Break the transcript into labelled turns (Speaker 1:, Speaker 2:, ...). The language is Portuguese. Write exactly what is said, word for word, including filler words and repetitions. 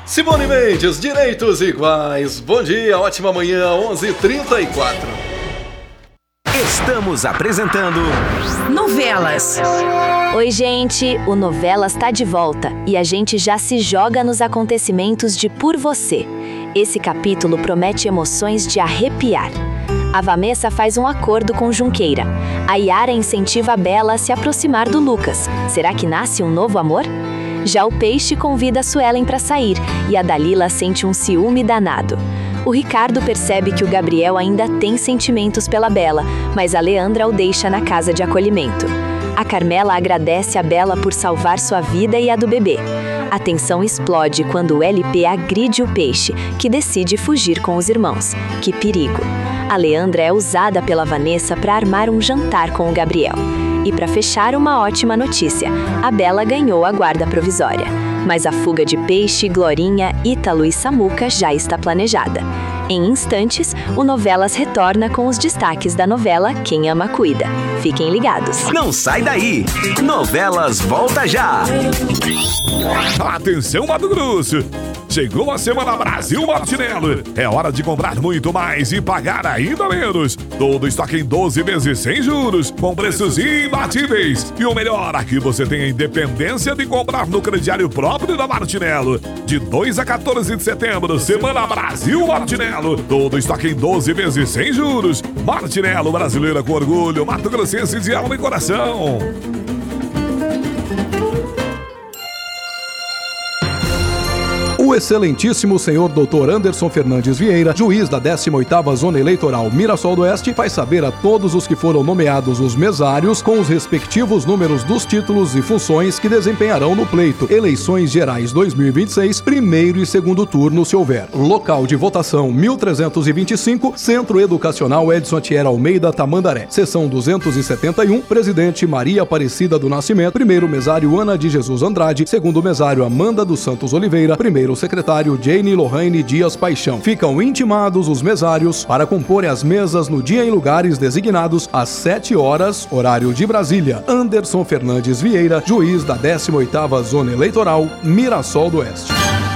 Speaker 1: Simone Mendes, Direitos Iguais. Bom dia, ótima manhã, onze e trinta e quatro.
Speaker 2: Estamos apresentando
Speaker 3: Novelas.
Speaker 4: Oi, gente, o Novelas tá de volta e a gente já se joga nos acontecimentos de Por Você. Esse capítulo promete emoções de arrepiar. A Vanessa faz um acordo com Junqueira. A Yara incentiva a Bela a se aproximar do Lucas. Será que nasce um novo amor? Já o Peixe convida a Suelen para sair e a Dalila sente um ciúme danado. O Ricardo percebe que o Gabriel ainda tem sentimentos pela Bela, mas a Leandra o deixa na casa de acolhimento. A Carmela agradece a Bela por salvar sua vida e a do bebê. A tensão explode quando o L P agride o Peixe, que decide fugir com os irmãos. Que perigo! A Leandra é usada pela Vanessa para armar um jantar com o Gabriel. E para fechar, uma ótima notícia: a Bela ganhou a guarda provisória. Mas a fuga de Peixe, Glorinha, Ítalo e Samuca já está planejada. Em instantes, o Novelas retorna com os destaques da novela Quem Ama Cuida. Fiquem ligados.
Speaker 2: Não sai daí! Novelas volta já!
Speaker 5: Atenção, Mato Grosso! Chegou a Semana Brasil Martinello. É hora de comprar muito mais e pagar ainda menos. Todo estoque em doze vezes sem juros, com preços imbatíveis. E o melhor, aqui você tem a independência de comprar no crediário próprio da Martinello. De dois a quatorze de setembro, Semana Brasil Martinello. Todo estoque em doze vezes sem juros. Martinello, brasileira com orgulho, Mato Grossense de alma e coração.
Speaker 6: O excelentíssimo senhor doutor Anderson Fernandes Vieira, juiz da décima oitava Zona Eleitoral Mirassol do Oeste, faz saber a todos os que foram nomeados os mesários com os respectivos números dos títulos e funções que desempenharão no pleito Eleições Gerais dois mil e vinte e seis, primeiro e segundo turno, se houver. Local de votação mil trezentos e vinte e cinco, Centro Educacional Edson Thier Almeida, Tamandaré. Seção duzentos e setenta e um, Presidente Maria Aparecida do Nascimento, primeiro mesário Ana de Jesus Andrade, segundo mesário Amanda dos Santos Oliveira, primeiro secretário Jane Lohane Dias Paixão. Ficam intimados os mesários para comporem as mesas no dia e lugares designados às sete horas, horário de Brasília. Anderson Fernandes Vieira, juiz da décima oitava Zona Eleitoral, Mirassol do Oeste.